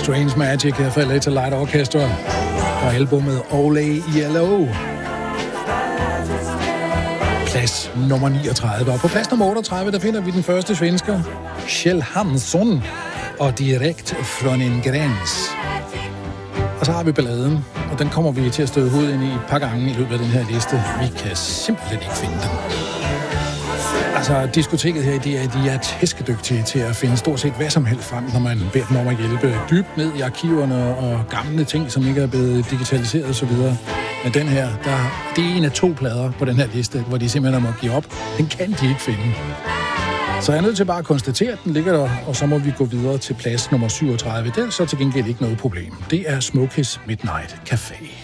Strange Magic af Faletta Light Orchestra og albumet Ole Yellow. Plads nummer 39. Og på plads nummer 38, der finder vi den første svensker, Kjell Hansson, og Direkt från en gräns. Og så har vi balladen, og den kommer vi til at støde hovedet ind i et par gange i løbet af den her liste. Vi kan simpelthen ikke finde den. Altså, diskoteket her, de er tæskedygtige til at finde stort set hvad som helst frem, når man beder dem om at hjælpe dybt ned i arkiverne og gamle ting, som ikke er blevet digitaliseret osv. Men den her, det er en af 2 plader på den her liste, hvor de simpelthen må give op. Den kan de ikke finde. Så jeg er nødt til bare at konstatere, at den ligger der, og så må vi gå videre til plads nummer 37. Det er så til gengæld ikke noget problem. Det er Smokies Midnight Café.